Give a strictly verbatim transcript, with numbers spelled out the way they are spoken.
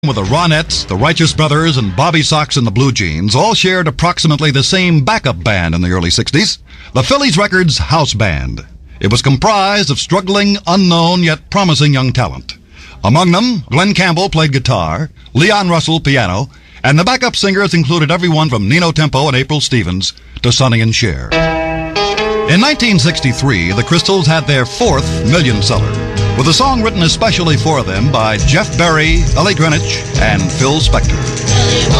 With the Ronettes, the Righteous Brothers, and Bobby Sox and the Blue Jeans all shared approximately the same backup band in the early sixties, the Phillies Records House Band. It was comprised of struggling, unknown, yet promising young talent. Among them, Glenn Campbell played guitar, Leon Russell piano, and the backup singers included everyone from Nino Tempo and April Stevens to Sonny and Cher. In nineteen sixty-three, the Crystals had their fourth million seller, with a song written especially for them by Jeff Berry, Ellie Greenwich, and Phil Spector.